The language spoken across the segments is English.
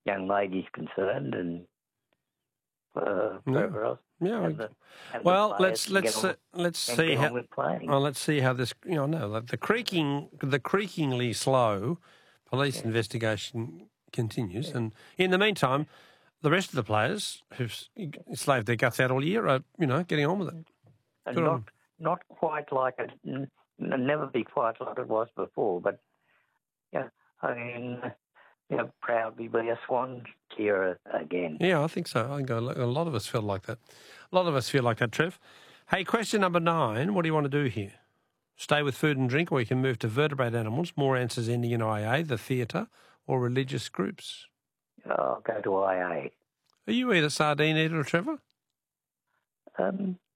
young lady's concerned, and whoever else. Yeah. And the Well, players let's can see get how. on with playing. Well, let's see how this. The creakingly slow police investigation continues, and in the meantime, the rest of the players who've slaved their guts out all year are, getting on with it. And not quite like it. Never be quite like it was before, but I mean, proudly be a Swan cheerer again. Yeah, I think so. I think a lot of us feel like that. A lot of us feel like that, Trev. Hey, question number 9. What do you want to do here? Stay with food and drink, or you can move to vertebrate animals. More answers ending in IA, the theatre, or religious groups. I'll go to IA. Are you either sardine eater or Trevor? I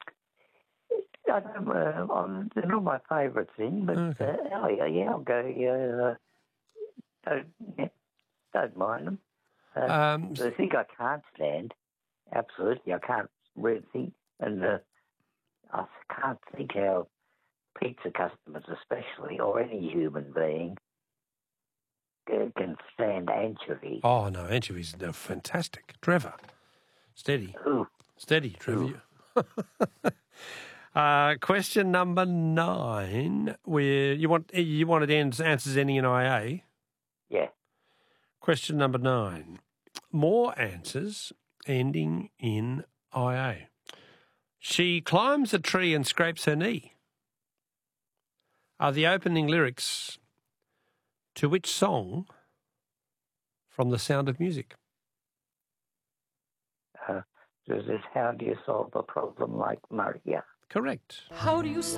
don't, they're not my favourite thing, but Okay. I'll go. Don't mind them. The thing I can't stand, absolutely, I can't really think, and I can't think how pizza customers especially, or any human being, can stand anchovy. Oh, no, anchovies are fantastic. Trevor, steady. Ooh. Steady, Trevor. Question number 9. Where you wanted answers ending in IA? Yeah. Question number 9. More answers ending in IA. She climbs a tree and scrapes her knee. Are the opening lyrics to which song from The Sound of Music? This is how do you solve a problem like Maria? Correct. How do you